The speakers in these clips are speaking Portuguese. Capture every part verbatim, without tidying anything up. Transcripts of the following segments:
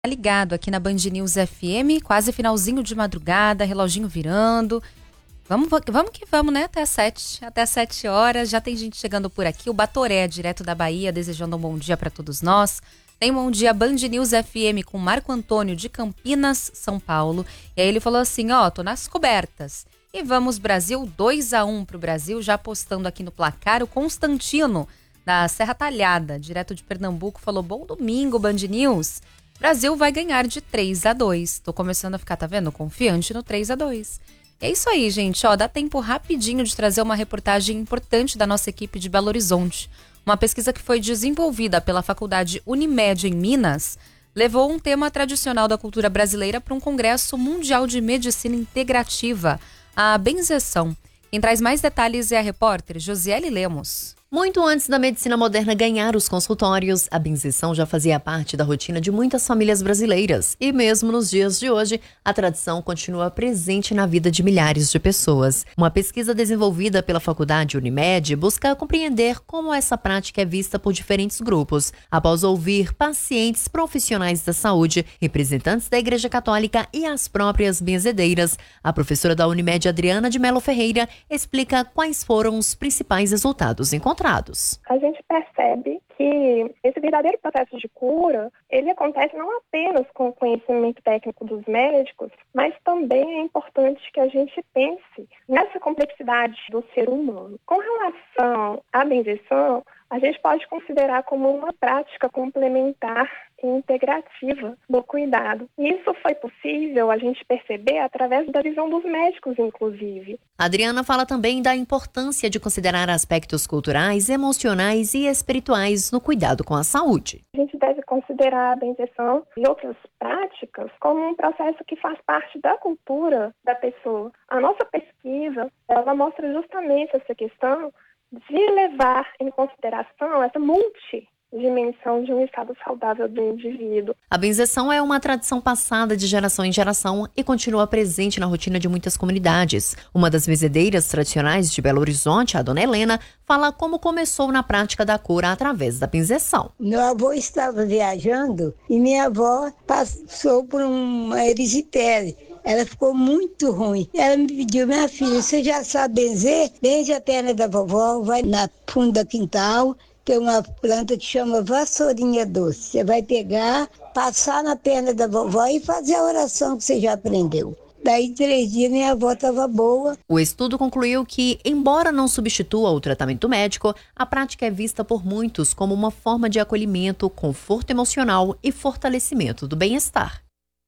Ligado aqui na Band News F M, quase finalzinho de madrugada, reloginho virando. Vamos, vamos que vamos, né? Até as sete, até as sete horas. Já tem gente chegando por aqui. O Batoré, direto da Bahia, desejando um bom dia para todos nós. Tem um bom dia Band News F M com Marco Antônio de Campinas, São Paulo. E aí ele falou assim, ó, tô nas cobertas. E vamos Brasil, dois a um pro Brasil, já apostando aqui no placar. O Constantino, da Serra Talhada, direto de Pernambuco, falou, bom domingo, Band News. Brasil vai ganhar de três a dois. Tô começando a ficar, tá vendo? Confiante no três a dois. É isso aí, gente. Ó, dá tempo rapidinho de trazer uma reportagem importante da nossa equipe de Belo Horizonte. Uma pesquisa que foi desenvolvida pela Faculdade Unimed em Minas levou um tema tradicional da cultura brasileira para um congresso mundial de medicina integrativa, a benzeção. Quem traz mais detalhes é a repórter Josiele Lemos. Muito antes da medicina moderna ganhar os consultórios, a benzeção já fazia parte da rotina de muitas famílias brasileiras. E mesmo nos dias de hoje, a tradição continua presente na vida de milhares de pessoas. Uma pesquisa desenvolvida pela Faculdade Unimed busca compreender como essa prática é vista por diferentes grupos. Após ouvir pacientes, profissionais da saúde, representantes da Igreja Católica e as próprias benzedeiras, a professora da Unimed, Adriana de Melo Ferreira, explica quais foram os principais resultados encontrados. A gente percebe que esse verdadeiro processo de cura, ele acontece não apenas com o conhecimento técnico dos médicos, mas também é importante que a gente pense nessa complexidade do ser humano. Com relação à benzeção, a gente pode considerar como uma prática complementar e integrativa do cuidado. Isso foi possível a gente perceber através da visão dos médicos, inclusive. A Adriana fala também da importância de considerar aspectos culturais, emocionais e espirituais no cuidado com a saúde. A gente deve considerar a benzeção e outras práticas como um processo que faz parte da cultura da pessoa. A nossa pesquisa, ela mostra justamente essa questão de levar em consideração essa multidimensão de um estado saudável do indivíduo. A benzeção é uma tradição passada de geração em geração e continua presente na rotina de muitas comunidades. Uma das benzedeiras tradicionais de Belo Horizonte, a dona Helena, fala como começou na prática da cura através da benzeção. Meu avô estava viajando e minha avó passou por uma erisipele. Ela ficou muito ruim. Ela me pediu, minha filha, você já sabe benzer? Benze a perna da vovó, vai na funda do quintal, tem uma planta que chama vassourinha doce. Você vai pegar, passar na perna da vovó e fazer a oração que você já aprendeu. Daí, três dias, minha avó estava boa. O estudo concluiu que, embora não substitua o tratamento médico, a prática é vista por muitos como uma forma de acolhimento, conforto emocional e fortalecimento do bem-estar.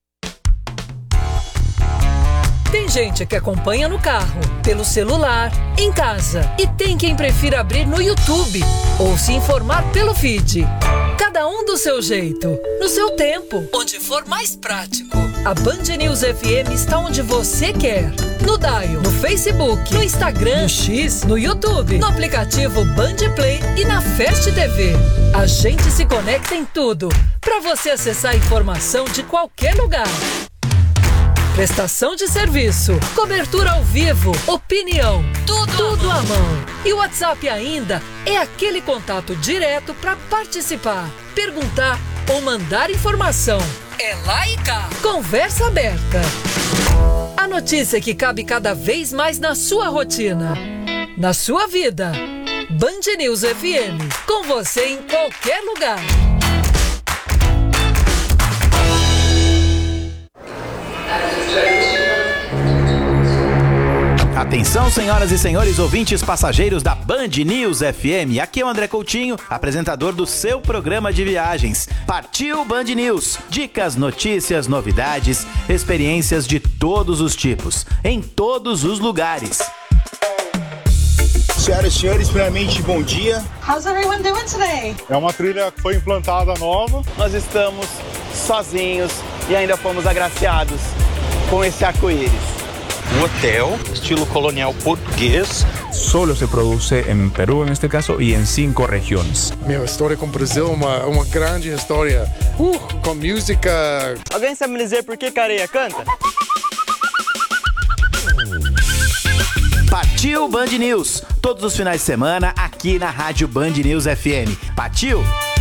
Tem gente que acompanha no carro, pelo celular, em casa. E tem quem prefira abrir no YouTube ou se informar pelo feed. Cada um do seu jeito, no seu tempo, onde for mais prático. A Band News F M está onde você quer. No Dial, no Facebook, no Instagram, no X, no YouTube, no aplicativo Band Play e na Fast T V. A gente se conecta em tudo, para você acessar a informação de qualquer lugar. Prestação de serviço, cobertura ao vivo, opinião, tudo, tudo à mão. E o WhatsApp ainda é aquele contato direto para participar, perguntar ou mandar informação. É lá e cá. Conversa aberta. A notícia que cabe cada vez mais na sua rotina, na sua vida. Band News F M, com você em qualquer lugar. Atenção, senhoras e senhores ouvintes passageiros da Band News F M. Aqui é o André Coutinho, apresentador do seu programa de viagens. Partiu Band News. Dicas, notícias, novidades, experiências de todos os tipos, em todos os lugares. Senhoras e senhores, primeiramente, bom dia. How's everyone doing today? É uma trilha que foi implantada nova. Nós estamos sozinhos e ainda fomos agraciados com esse arco-íris. Um hotel, estilo colonial português. Solo se produce en Perú, en este caso, y en cinco regiones. Meu, a história com o Brasil é uma, uma grande história. Uh, com música. Alguém sabe me dizer por que Careia canta? Partiu Band News. Todos os finais de semana aqui na Rádio Band News F M. Partiu!